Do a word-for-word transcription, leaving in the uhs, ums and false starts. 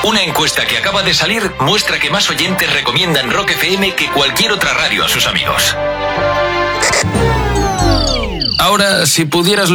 Una encuesta que acaba de salir muestra que más oyentes recomiendan Rock F M que cualquier otra radio a sus amigos. Ahora, si pudieras